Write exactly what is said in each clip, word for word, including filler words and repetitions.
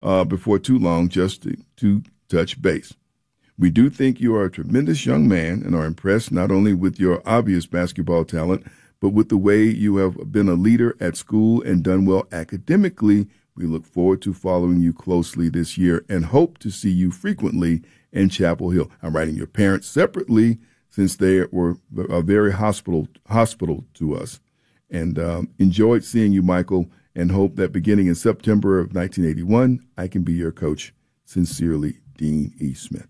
uh, before too long just to, to touch base. We do think you are a tremendous young man and are impressed not only with your obvious basketball talent, but with the way you have been a leader at school and done well academically. We look forward to following you closely this year and hope to see you frequently in Chapel Hill. I'm writing your parents separately since they were a very hospital hospital to us. And um, enjoyed seeing you, Michael, and hope that beginning in September of nineteen eighty-one, I can be your coach. Sincerely, Dean E. Smith.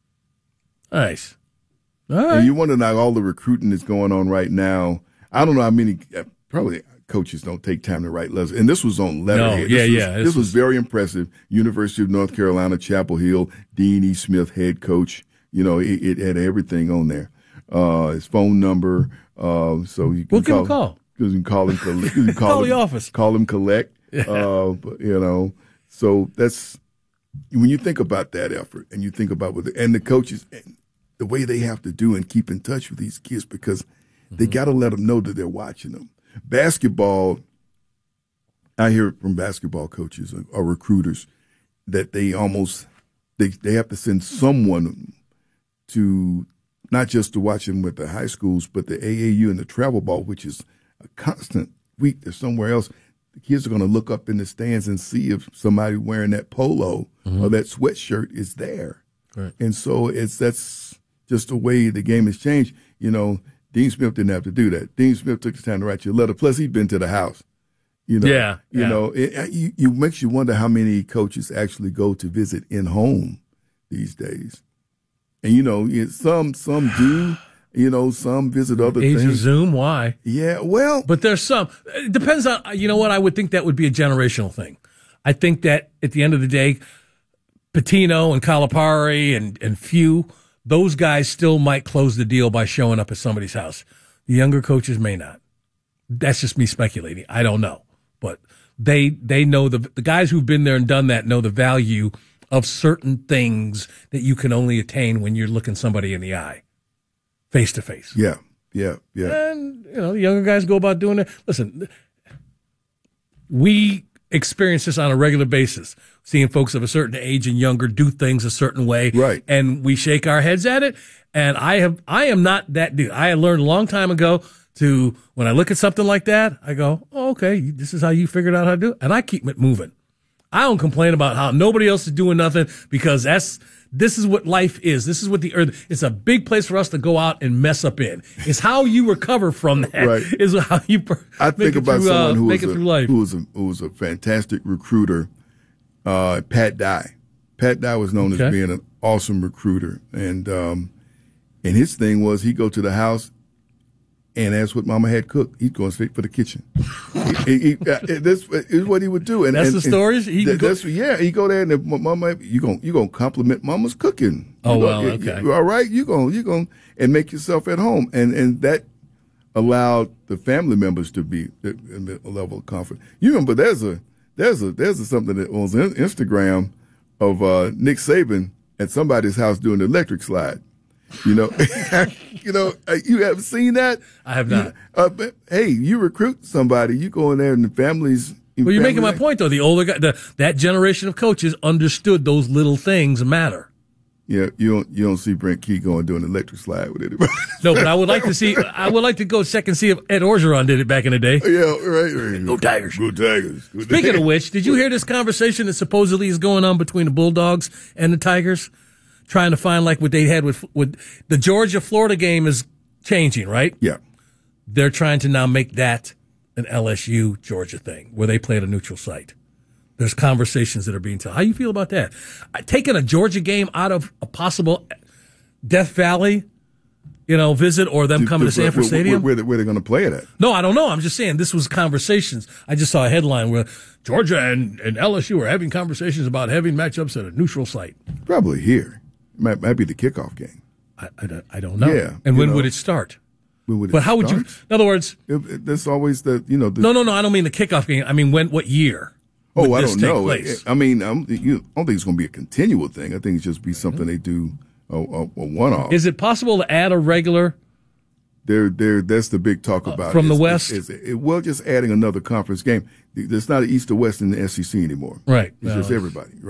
Nice. All right. And you want to know all the recruiting that's going on right now. I don't know how many, probably coaches don't take time to write letters. And this was on letterhead. No, yeah, this was, yeah. This, this was very impressive. University of North Carolina, Chapel Hill, Dean E. Smith, head coach. You know, it, it had everything on there. Uh, his phone number. Uh, so you can we'll call, give him a call. Because you can call him, collect, you can call, call him, the office. Call him collect. Yeah. Uh, you know, so that's, when you think about that effort and you think about what, the, and the coaches, and the way they have to do and keep in touch with these kids because mm-hmm. they got to let them know that they're watching them. Basketball, I hear it from basketball coaches or, or recruiters that they almost, they, they have to send someone to, not just to watch them with the high schools, but the A A U and the travel ball, which is a constant week. There's somewhere else. The kids are going to look up in the stands and see if somebody wearing that polo mm-hmm. or that sweatshirt is there. Right. And so it's, that's just the way the game has changed. You know, Dean Smith didn't have to do that. Dean Smith took the time to write you a letter. Plus, he'd been to the house. You know, yeah, you yeah. know, it, you, you makes you wonder how many coaches actually go to visit in home these days. And, you know, some, some do. You know, some visit other Age things. of Zoom, why? Yeah, well. But there's some. It depends on, you know what, I would think that would be a generational thing. I think that at the end of the day, Pitino and Calipari and, and Few, those guys still might close the deal by showing up at somebody's house. The younger coaches may not. That's just me speculating. I don't know. But they they know, the the guys who've been there and done that know the value of certain things that you can only attain when you're looking somebody in the eye. Face to face. Yeah, yeah, yeah. And, you know, the younger guys go about doing it. Listen, we experience this on a regular basis, seeing folks of a certain age and younger do things a certain way. Right. And we shake our heads at it. And I have, I am not that dude. I learned a long time ago to, when I look at something like that, I go, oh, okay, this is how you figured out how to do it. And I keep it moving. I don't complain about how nobody else is doing nothing because that's, this is what life is. This is what the earth, it's a big place for us to go out and mess up in. It's how you recover from that. Right. Is how you per, I think about through, someone uh, who, make was it a, through life. who was a who was a fantastic recruiter, uh, Pat Dye. Pat Dye was known Okay. as being an awesome recruiter. And um, and his thing was he'd go to the house and ask what Mama had cooked. He'd go straight for the kitchen. he, he, uh, this is what he would do. And That's and, the stories? He that, go- that's, yeah, he go there and if Mama, you gonna you gonna compliment Mama's cooking. Oh, you know, well, you- okay. you- all right, you gonna you gonna and make yourself at home. And and that allowed the family members to be at a level of comfort. You remember there's a there's a there's a, something that was on Instagram of uh, Nick Saban at somebody's house doing the electric slide. You know, you know, uh, you have seen that? I have not. You, uh, but, hey, you recruit somebody, you go in there and the families. Well, you're family, making my point, though. The older guy, the, that generation of coaches understood those little things matter. Yeah, you don't you don't see Brent Key going doing the electric slide with anybody. No, but I would like to see. I would like to go check and see if Ed Orgeron did it back in the day. Yeah, right, right. Go Tigers. Go Tigers. Go Speaking Tigers. of which, did you hear this conversation that supposedly is going on between the Bulldogs and the Tigers, trying to find like what they had with with the Georgia Florida game is changing, right? Yeah. They're trying to now make that an L S U Georgia thing where they play at a neutral site. There's conversations that are being told. How you feel about that? Taking a Georgia game out of a possible Death Valley, you know, visit or them coming to Sanford where, Stadium? Where, where, where they're going to play it at? No, I don't know. I'm just saying this was conversations. I just saw a headline where Georgia and, and L S U are having conversations about having matchups at a neutral site. Probably here. Might, might be the kickoff game. I, I, I don't know. Yeah, and when know. would it start? When would it But how would start? you, in other words, It, it, that's always the, you know. The, no, no, no, I don't mean the kickoff game. I mean, when, what year? Oh, would I this don't take know. place? I mean, I'm, you, I don't think it's going to be a continual thing. I think it's just be something they do a, a, a one-off. Is it possible to add a regular They're, they're, that's the big talk about uh, from it. the It's, West. It's, it's, it, well, just adding another conference game. There's not an East or West in the S E C anymore. Right. It's well, just everybody. Right.